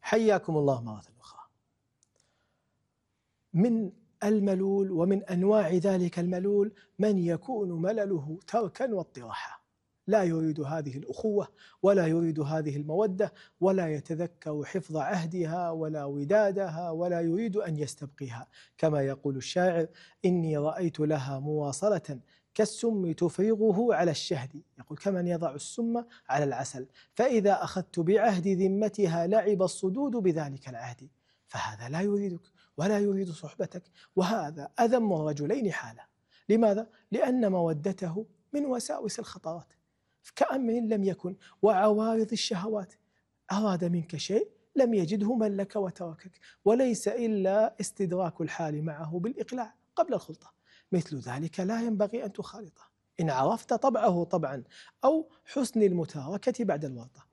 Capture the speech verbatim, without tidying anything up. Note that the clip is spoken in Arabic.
حياكم الله مرة أخرى. من الملول ومن أنواع ذلك الملول من يكون ملله تركا واطراحا، لا يريد هذه الأخوة ولا يريد هذه المودة ولا يتذكر حفظ عهدها ولا ودادها ولا يريد أن يستبقيها، كما يقول الشاعر: إني رأيت لها مواصلة كالسم تفرغه على الشهد، يقول كمن يضع السم على العسل، فإذا أخذت بعهد ذمتها لعب الصدود بذلك العهد. فهذا لا يريدك ولا يريد صحبتك، وهذا أذم الرجلين حاله. لماذا؟ لأن مودته من وساوس الخطرات، كأمر لم يكن وعوارض الشهوات. أراد منك شيء لم يجده من لك وتركك، وليس إلا استدراك الحال معه بالإقلاع قبل الخلطة. مثل ذلك لا ينبغي أن تخالطه إن عرفت طبعه طبعا أو حسن المتاركة بعد الورطة.